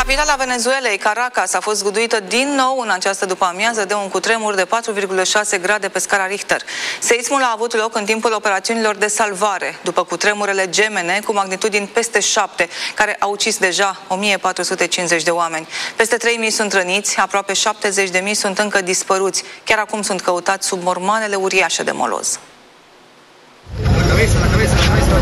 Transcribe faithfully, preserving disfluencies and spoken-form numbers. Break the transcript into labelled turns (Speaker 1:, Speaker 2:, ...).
Speaker 1: Capitala Venezuelei, Caracas, a fost zguduită din nou în această după-amiază de un cutremur de patru virgulă șase grade pe scara Richter. Seismul a avut loc în timpul operațiunilor de salvare, după cutremurele gemene cu magnitudini peste șapte, care au ucis deja o mie patru sute cincizeci de oameni. Peste trei mii sunt răniți, aproape șaptezeci de mii sunt încă dispăruți. Chiar acum sunt căutați sub mormanele uriașe de moloz.
Speaker 2: La cabeza, la cabeza, la cabeza.